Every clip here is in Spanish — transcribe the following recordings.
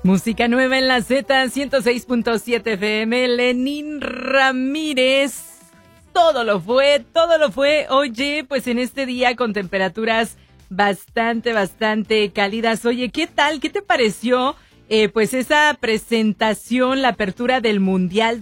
Música nueva en la Z 106.7 FM. Lenín Ramírez. Todo lo fue. Oye, pues en este día con temperaturas bastante cálidas. Oye, ¿qué tal? ¿Qué te pareció? Pues esa presentación, la apertura del Mundial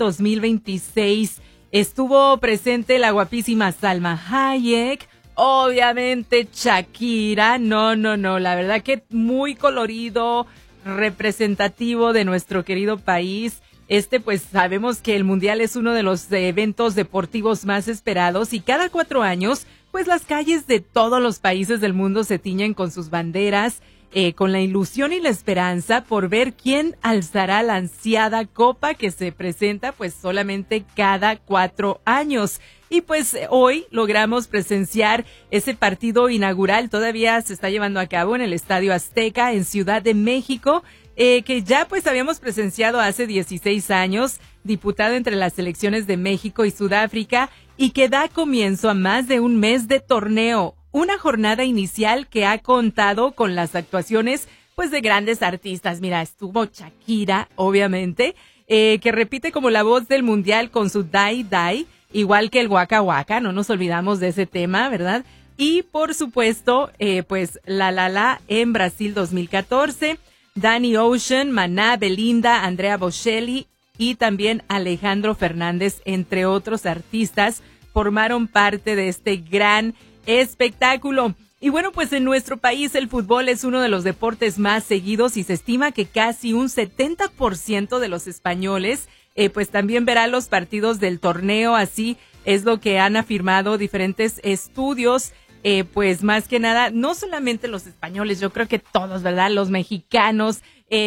2026. Estuvo presente la guapísima Salma Hayek. Obviamente Shakira. No. La verdad que muy colorido, representativo de nuestro querido país. Pues sabemos que el Mundial es uno de los eventos deportivos más esperados y cada 4 años, pues las calles de todos los países del mundo se tiñen con sus banderas, con la ilusión y la esperanza por ver quién alzará la ansiada copa que se presenta pues solamente cada 4 años. Y pues hoy logramos presenciar ese partido inaugural, todavía se está llevando a cabo en el Estadio Azteca en Ciudad de México, que ya pues habíamos presenciado hace 16 años, disputado entre las selecciones de México y Sudáfrica, y que da comienzo a más de un mes de torneo. Una jornada inicial que ha contado con las actuaciones pues de grandes artistas. Mira, estuvo Shakira, obviamente, que repite como la voz del Mundial con su Dai Dai, igual que el Waka Waka, no nos olvidamos de ese tema, ¿verdad? Y por supuesto, pues La en Brasil 2014, Danny Ocean, Maná, Belinda, Andrea Bocelli y también Alejandro Fernández, entre otros artistas, formaron parte de este gran espectáculo. Y bueno, pues en nuestro país el fútbol es uno de los deportes más seguidos y se estima que casi un 70% de los españoles pues también verá los partidos del torneo. Así es lo que han afirmado diferentes estudios. Pues más que nada, no solamente los españoles, yo creo que todos, ¿verdad? Los mexicanos,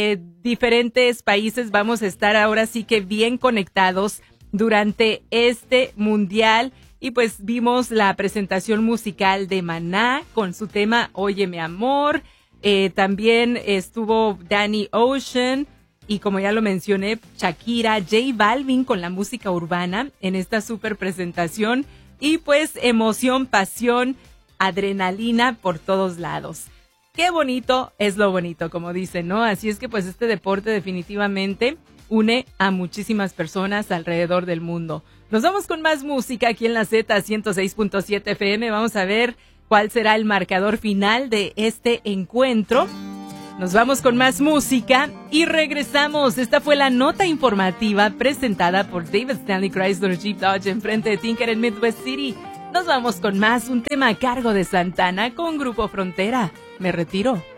diferentes países vamos a estar ahora sí que bien conectados durante este mundial. Y pues vimos la presentación musical de Maná con su tema Oye mi amor. También estuvo Danny Ocean y como ya lo mencioné, Shakira, J Balvin con la música urbana en esta super presentación. Y pues emoción, pasión, adrenalina por todos lados. Qué bonito es lo bonito, como dicen, ¿no? Así es que pues este deporte definitivamente une a muchísimas personas alrededor del mundo. Nos vamos con más música aquí en la Z 106.7 FM. Vamos a ver cuál será el marcador final de este encuentro. Nos vamos con más música y regresamos. Esta fue la nota informativa presentada por David Stanley Chrysler Jeep Dodge en frente de Tinker en Midwest City. Nos vamos con más, un tema a cargo de Santana con Grupo Frontera. Me retiro.